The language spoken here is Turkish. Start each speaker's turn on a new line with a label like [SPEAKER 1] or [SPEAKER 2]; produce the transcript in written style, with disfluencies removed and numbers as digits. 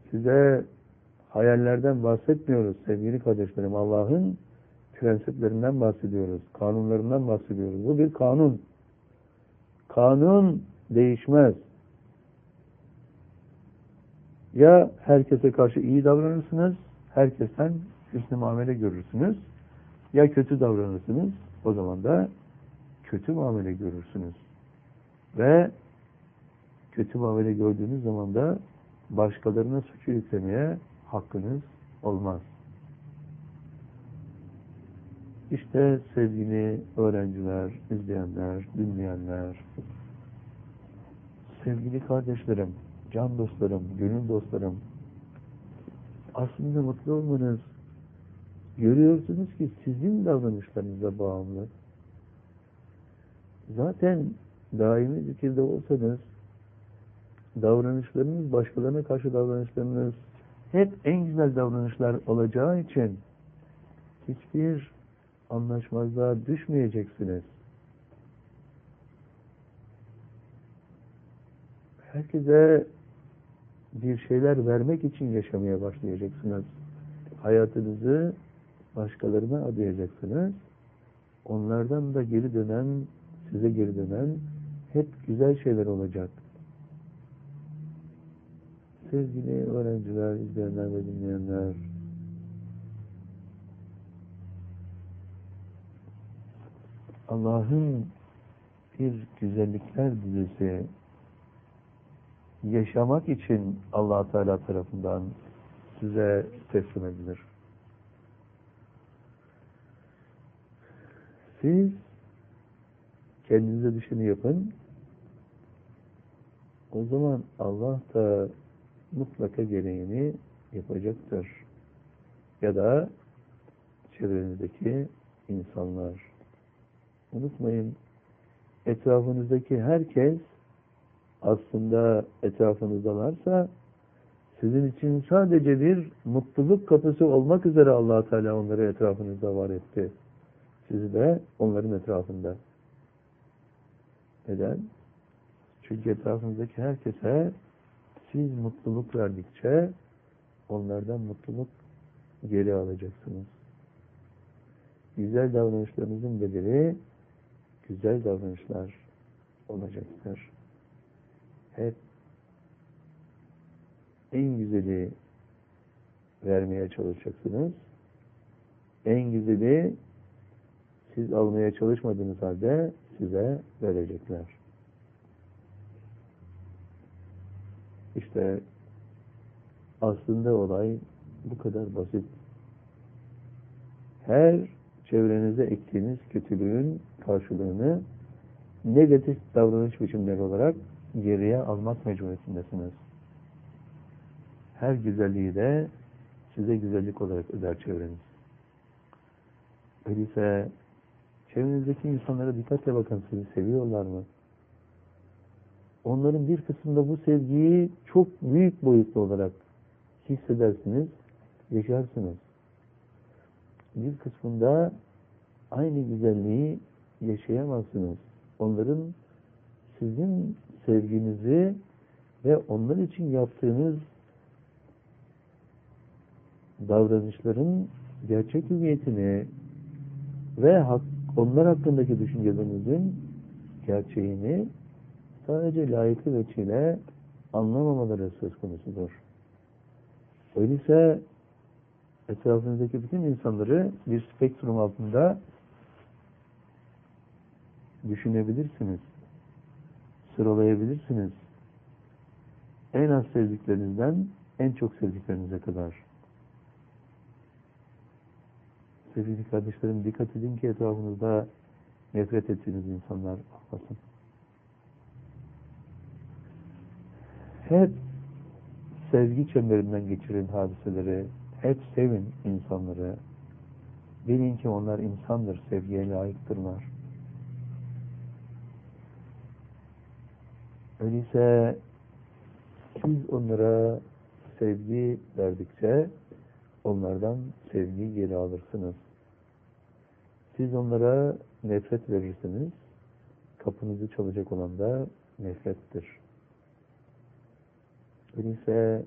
[SPEAKER 1] Size hayallerden bahsetmiyoruz sevgili kardeşlerim. Allah'ın prensiplerinden bahsediyoruz. Kanunlarından bahsediyoruz. Bu bir kanun. Kanun değişmez. Ya herkese karşı iyi davranırsınız, herkesten hüsnü muamele görürsünüz. Ya kötü davranırsınız, o zaman da kötü muamele görürsünüz. Ve kötü muamele gördüğünüz zaman da başkalarına suçu yüklemeye hakkınız olmaz. İşte sevgili öğrenciler, izleyenler, dinleyenler, sevgili kardeşlerim, can dostlarım, gönül dostlarım, aslında mutlu olmanız, görüyorsunuz ki sizin davranışlarınıza bağımlı. Zaten daimi zikirde olsanız, davranışlarınız, başkalarına karşı davranışlarınız hep en güzel davranışlar olacağı için hiçbir anlaşmazlığa düşmeyeceksiniz. Herkese bir şeyler vermek için yaşamaya başlayacaksınız. Hayatınızı başkalarına adayacaksınız. Onlardan da geri dönen, size geri dönen hep güzel şeyler olacak. Sevgili öğrenciler, izleyenler ve dinleyenler, Allah'ın bir güzellikler dizisi yaşamak için Allah Teala tarafından size teslim edilir. Siz kendinize düşeni yapın. O zaman Allah da mutlaka gereğini yapacaktır. Ya da çevrenizdeki insanlar. Unutmayın, etrafınızdaki herkes aslında etrafınızdalarsa sizin için sadece bir mutluluk kapısı olmak üzere Allah Teala onları etrafınızda var etti. Sizi de onların etrafında. Neden? Çünkü etrafınızdaki herkese siz mutluluk verdikçe onlardan mutluluk geri alacaksınız. Güzel davranışlarınızın bedeli güzel davranışlar olacaktır. Hep en güzeli vermeye çalışacaksınız. En güzeli siz almaya çalışmadığınız halde size verecekler. İşte aslında olay bu kadar basit. Her çevrenize ektiğiniz kötülüğün karşılığını negatif davranış biçimleri olarak geriye almak mecburiyetindesiniz. Her güzelliği de size güzellik olarak öder çevreniz. Öyleyse çevrenizdeki insanlara dikkatle bakın, sizi seviyorlar mı? Onların bir kısmında bu sevgiyi çok büyük boyutlu olarak hissedersiniz, yaşarsınız. Bir kısmında aynı güzelliği yaşayamazsınız. Onların sizin sevginizi ve onlar için yaptığınız davranışların gerçek hüviyetini ve onlar hakkındaki düşüncelerinizin gerçeğini sadece layıklı veçile anlamamaları söz konusudur. Öyleyse etrafınızdaki bütün insanları bir spektrum altında düşünebilirsiniz, sıralayabilirsiniz. En az sevdiklerinizden en çok sevdiklerinize kadar. Sevgili kardeşlerim, dikkat edin ki etrafınızda nefret ettiğiniz insanlar olmasın. Hep sevgi çemberinden geçirin hadiseleri, hep sevin insanları. Bilin ki onlar insandır, sevgiye layıktırlar. Öyleyse siz onlara sevgi verdikçe onlardan sevgiyi geri alırsınız. Siz onlara nefret verirsiniz, kapınızı çalacak olan da nefrettir. Öyleyse